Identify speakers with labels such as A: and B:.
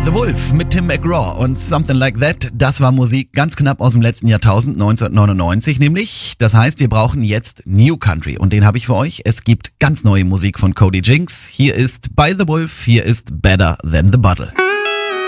A: The Wolf mit Tim McGraw und Something Like That, das war Musik ganz knapp aus dem letzten Jahrtausend, 1999 nämlich. Das heißt, wir brauchen jetzt New Country und den habe ich für euch. Es gibt ganz neue Musik von Cody Jinks. Hier ist By The Wolf, hier ist Better Than The Bottle.